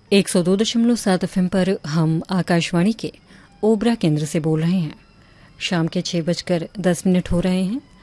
102.7 FM पर हम आकाशवाणी के ओबरा केंद्र से बोल रहे हैं। शाम के 6:10 हो रहे हैं।